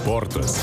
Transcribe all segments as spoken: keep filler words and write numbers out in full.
Sportas.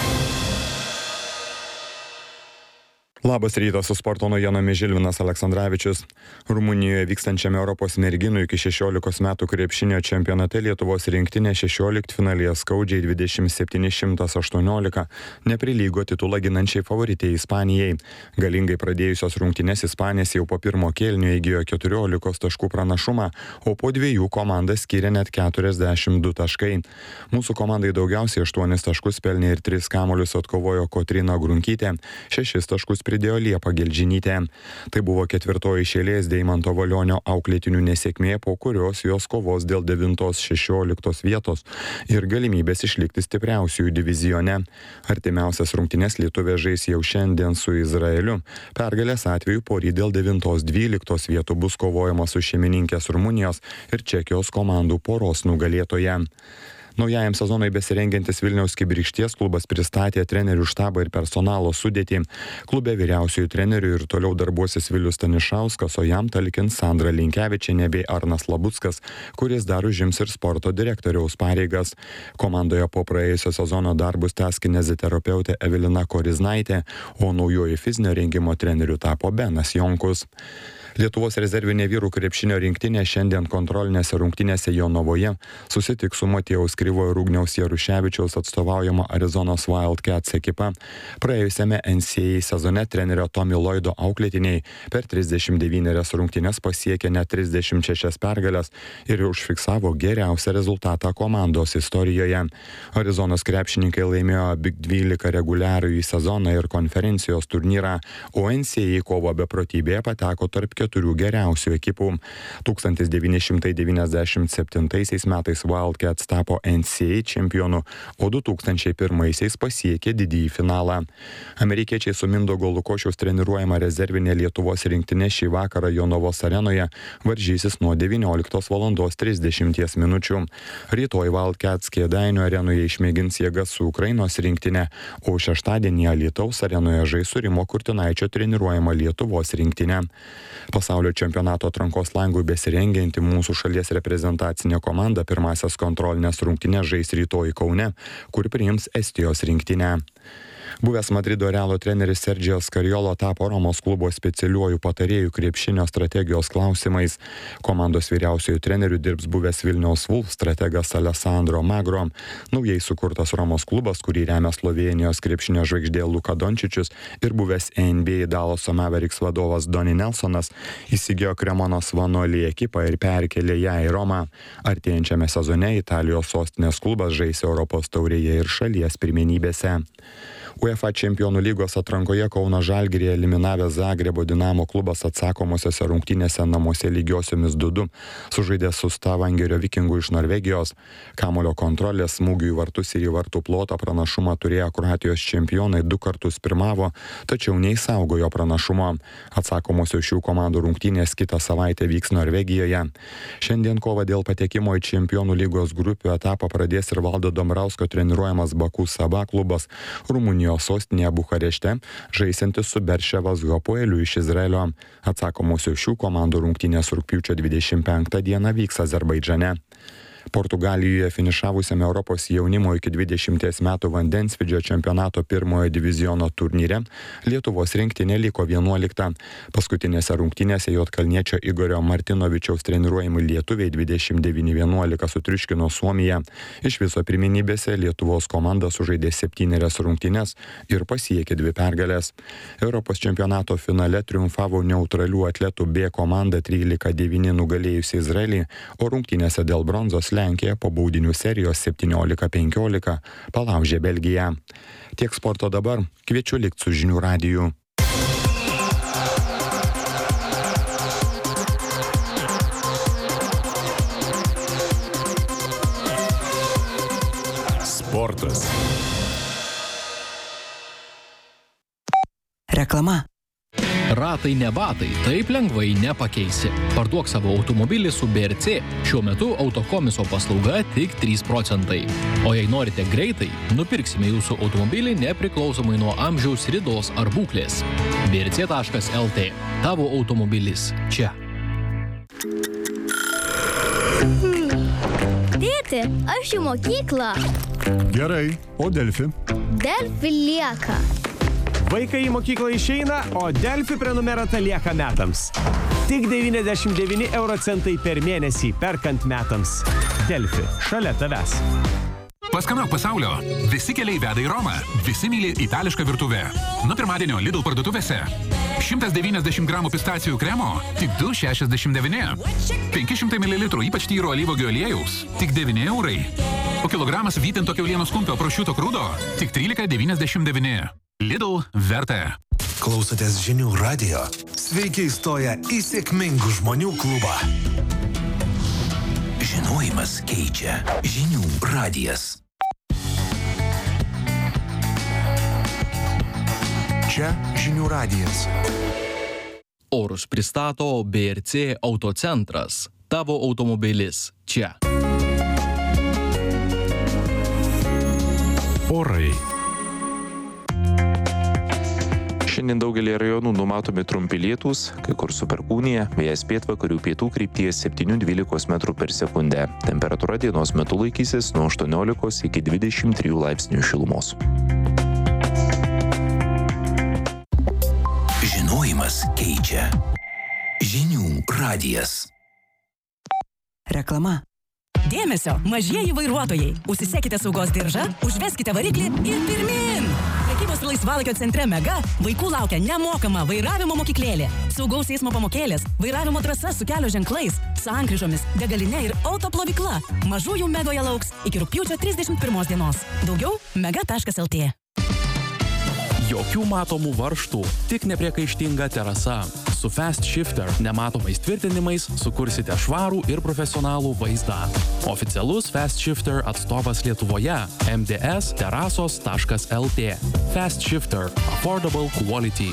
Labas rytas, su sporto naujienomis Žilvinas Aleksandravičius. Rumunijoje vykstančiame Europos merginų iki šešiolikos metų krepšinio čempionate Lietuvos rinktinė šešioliktfinalyje skaudžiai dvidešimt septyni šimtas aštuoniolika neprilygo titulą ginančiai favoritei Ispanijai. Galingai pradėjusios rungtynes Ispanės jau po pirmo kėlinio įgijo keturiolikos taškų pranašumą, o po dviejų komanda skyrė net keturiasdešimt du taškai. Mūsų komandai daugiausiai aštuonis taškus pelnė ir tris kamuolius atkovojo Kotryna Grunkytė, šešis taškus pridėjo Liepa Gelžinytė. Tai buvo ketvirtoji iš eilės Deimanto Valionio auklėtinių nesėkmė, po kurios jos kovos dėl devintos šešioliktos vietos ir galimybės išlikti stipriausiųjų divizione. Artimiausias rungtynes lietuvė žais jau šiandien su Izraeliu. Pergalės atveju poryt dėl devintos dvyliktos vietų bus kovojama su šeimininkės Rumunijos ir Čekijos komandų poros nugalėtoje. Naujajam sezonui besirengiantis Vilniaus Kibirkšties klubas pristatė trenerių štabą ir personalo sudėtį. Klube vyriausiųjų trenerių ir toliau darbuosis Vilius Stanišauskas, o jam talkins Sandra Linkevičienė bei Arnas Labuckas, kuris dar užims ir sporto direktoriaus pareigas. Komandoje po praėjusio sezono darbus tęs kineziterapeutė Evelina Koriznaitė, o naujoji fizinio rengimo treneriu tapo Benas Jonkus. Lietuvos rezervinė vyrų krepšinio rinktinė šiandien kontrolinėse rungtynėse Jonavoje susitiks su Matėjaus Kryvo ir Ugniaus Jaruševičiaus atstovaujama Arizonos Wildcats ekipa. Praėjusiame N C A A sezone trenerio Tommy Lloydo auklėtiniai per trisdešimt devynias rungtynes pasiekė net trisdešimt šešias pergales ir užfiksavo geriausią rezultatą komandos istorijoje. Arizonos krepšininkai laimėjo Big dvylika reguliarųjį sezoną ir konferencijos turnyrą, o N C A A kovo beprotybėje pateko tarp keturių geriausių ekipų. tūkstantis devyni šimtai devyniasdešimt septintaisiais metais Wildcats tapo N C A A čempionu, o du tūkstančiai pirmaisiais pasiekė didįjį finalą. Amerikiečiai su Mindaugo Lukošiaus treniruojama rezervinė Lietuvos rinktinė šį vakarą Jonavos arenoje varžysis nuo devynioliktos valandos trisdešimties minučių. Rytoj Wildcats Kėdainių arenoje išmėgins jėgas su Ukrainos rinktinė, o šeštadienį Alytaus arenoje žais su Rimo Kurtinaičio treniruojama Lietuvos rinktinė. Pasaulio čempionato atrankos langui besirengianti mūsų šalies reprezentacinė komanda pirmasias kontrolinės rungtynes žais rytoj Kaune, kur priims Estijos rinktinę. Buvęs Madrido Realo treneris Sergio Scariolo tapo Romos klubo specialiuoju patarėju krepšinio strategijos klausimais. Komandos vyriausiojų trenerių dirbs buvęs Vilniaus Wolf strategas Alessandro Magro. Naujai sukurtas Romos klubas, kurį remia Slovėnijos krepšinio žvaigždė Luka Dončičius ir buvęs N B A Dallaso Mavericks vadovas Donnie Nelsonas, įsigijo Cremonos Vanoli ekipą ir perkelė ją į Romą. Artėjančiame sezone Italijos sostinės klubas žais Europos taurėje ir šalies pirmenybėse. UEFA čempionų lygos atrankoje Kauno Žalgirį eliminavęs Zagrebo Dinamo klubas atsakomosiose rungtynėse namuose lygiosiomis du du sužaidė su Stavangerio Vikingų iš Norvegijos. Kamulio kontrolės, smūgių į vartus ir į vartų plotą pranašumą turėję Kroatijos čempionai du kartus pirmavo, tačiau neišsaugojo pranašumo. Atsakomosios šių komandų rungtynės kitą savaitę vyks Norvegijoje. Šiandien kova dėl patekimo į čempionų lygos grupių etapą pradės ir Valdo Dombrausko treniruojamas Baku Saba klubas Rumunijos sostinėje Bukarešte, žaisantis su Berševas Hapoeliu iš Izraelio. Atsakomosios šių komandų rungtynės rugpjūčio dvidešimt penktą dieną vyks Azerbaidžane. Portugalijoje finišavusiame Europos jaunimo iki dvidešimties metų vandensvydžio čempionato pirmojo diviziono turnyre Lietuvos rinktinė liko vienuolikta. Paskutinėse rungtynėse Juodkalniečio Igorio Martinovičiaus treniruojami lietuviai dvidešimt devyni vienuolika sutriuškino Suomiją. Iš viso pirmenybėse Lietuvos komanda sužaidė septynerias rungtynes ir pasiekė dvi pergales. Europos čempionato finale triumfavo neutralių atletų B komanda trylika devyni nugalėjusi Izraelį, o rungtynėse dėl bronzos Lenkija po baudinių serijos septyniolika penkiolika palaužė Belgiją. Tiek sporto dabar, kviečiu likti su žinių radiju. Sportas. Reklama. Ratai ne batai, taip lengvai nepakeisi. Parduok savo automobilį su B R C. Šiuo metu autokomiso paslauga tik trys procentai. O jei norite greitai, nupirksime jūsų automobilį nepriklausomai nuo amžiaus, ridos ar būklės. B R C taškas L T. Tavo automobilis čia. Tėti, aš į mokyklą. Gerai, o Delfi? Delfi lieka. Vaikai į mokyklą išeina, o Delfi prenumerata lieka metams. Tik devyniasdešimt devyni euro centai per mėnesį perkant metams. Delfi, šalia tavęs. Paskanauk pasaulio. Visi keliai veda į Romą. Visi myli itališką virtuvę. Nuo pirmadienio Lidl parduotuvėse. šimtas devyniasdešimt gramų pistacijų kremo tik du šešiasdešimt devyni. penki šimtai mililitrų ypač tyro alyvuogių aliejaus tik devyni eurai. O kilogramas vytinto kiaulienos kumpio prosciutto krūdo tik trylika devyniasdešimt devyni. Lidl verta. Klausotės Žinių radijo. Sveiki įstoję į sėkmingų žmonių klubą. Žinojimas keičia. Žinių radijas. Čia Žinių radijas. Orus pristato B R C Autocentras. Tavo automobilis čia. Orai. Šiandien daugelį rajonų numatomi trumpi lietūs, kai kur su perkūnija, vėjas pietvakarių pietų krypties septyni dvylika metrų per sekundę. Temperatūra dienos metu laikysis nuo aštuoniolikos iki dvidešimt trijų laipsnių šilumos. Žinojimas keičia. Žinių radijas. Reklama. Dėmesio, mažieji vairuotojai. Užsisekite saugos diržą, užveskite variklį ir pirmin. Prekybos ir laisvalaikio centre Mega vaikų laukia nemokama vairavimo mokyklėlė. Saugaus eismo pamokėlės, vairavimo trasa su kelio ženklais, sankryžomis, degalinė ir autoplovykla. Mažųjų Megoje lauks iki rugpjūčio trisdešimt pirmos dienos. Daugiau mega taškas el tė. Jokių matomų varžtų, tik nepriekaištinga terasa. Su Fast Shifter nematomais tvirtinimais sukursite švarų ir profesionalų vaizdą. Oficialus Fast Shifter atstovas Lietuvoje – em dė es terasos taškas el tė. Fast Shifter – Affordable Quality.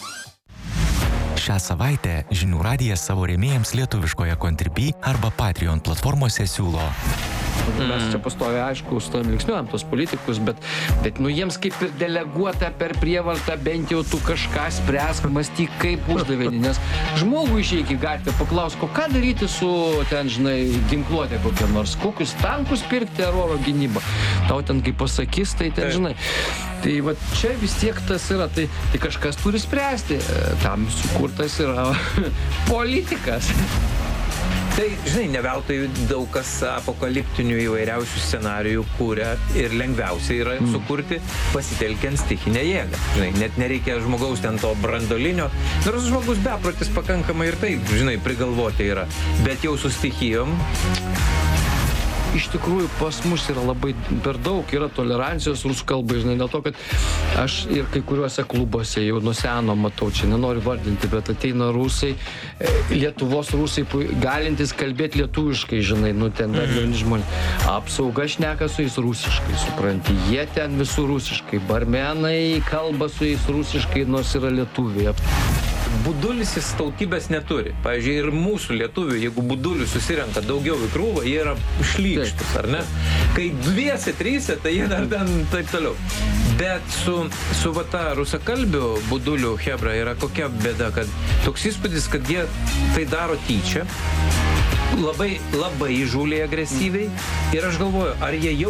Šią savaitę Žinių radijas savo rėmėjams lietuviškoje Contribui arba Patreon platformose siūlo. Mes čia pastoviai, aišku, su tam linksniuojam tos politikus, bet, bet nu, jiems kaip ir deleguota per prievartą, bent jau tu kažką spręsk, mąstyk kaip uždavinį, nes žmogų išeik į gatvę, paklausk, ką daryti su ten, žinai, ginkluotė kokia nors, kokius tankus pirkti ar oro gynybą. Tau ten kaip pasakys, tai ten, žinai. Tai va čia vis tiek tas yra, tai, tai kažkas turi spręsti, tam sukurtas yra politikas. Tai, žinai, ne veltui daug kas apokaliptinių įvairiausių scenarijų kūrė ir lengviausia yra mm. sukurti pasitelkiant stichinę jėgą. Žinai, net nereikia žmogaus ten to brandolinio. Nors žmogus beprotis pakankamai ir taip, žinai, prigalvoti yra. Bet jau su stichijom... Iš tikrųjų, pas mus yra labai per daug, yra tolerancijos rusų kalbai, žinai, dėl to, kad aš ir kai kuriuose klubuose jau nuo seno matau, čia nenoriu vardinti, bet ateina rusai, Lietuvos rusai, galintys kalbėti lietuviškai, žinai, nu ten dar jauni žmonės. Apsauga šneka su jais rusiškai, supranti, jie ten visų rusiškai, barmenai kalba su jais rusiškai, nors yra lietuviai. Budulis jis tautybės neturi. Pavyzdžiui, ir mūsų lietuvių, jeigu budulių susirenka daugiau į krūvą, jie yra šlykštus, ar ne? Kai dviese, tryse, tai jie dar ten taip toliau. Bet su, su va ta rusakalbių budulių hebra yra kokia bėda, kad toks įspūdis, kad jie tai daro tyčia, labai, labai įžūliai agresyviai, ir aš galvoju, ar jie jau